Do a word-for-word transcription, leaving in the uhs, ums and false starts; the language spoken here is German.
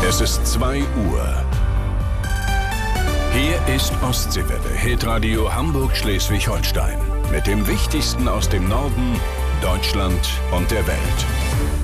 Es ist zwei Uhr. Hier ist Ostseewelle, Hitradio Hamburg-Schleswig-Holstein. Mit dem Wichtigsten aus dem Norden, Deutschland und der Welt.